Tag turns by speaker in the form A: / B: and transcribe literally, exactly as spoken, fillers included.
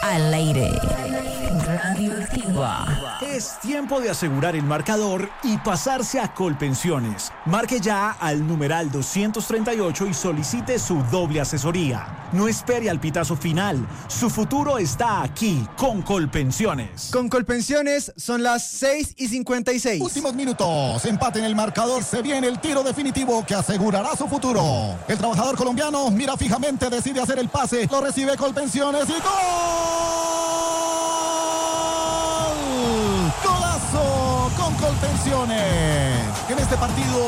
A: al aire. Radioactiva.
B: Es tiempo de asegurar el marcador y pasarse a Colpensiones. Marque ya al numeral doscientos treinta y ocho y solicite su doble asesoría. No espere al pitazo final. Su futuro está aquí con Colpensiones.
C: Con Colpensiones son las seis y cincuenta y seis.
D: Últimos minutos. Empate en el marcador. Se viene el tiro definitivo que asegurará su futuro. El trabajador colombiano mira fijamente, decide hacer el pase. Lo recibe Colpensiones y ¡gol! ¡Golazo con Colpensiones! En este partido